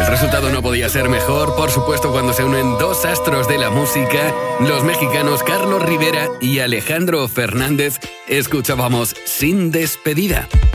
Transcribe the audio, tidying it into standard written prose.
El resultado no podía ser mejor, por supuesto, cuando se unen dos astros de la música, los mexicanos Carlos Rivera y Alejandro Fernández. Escuchábamos Sin Despedida.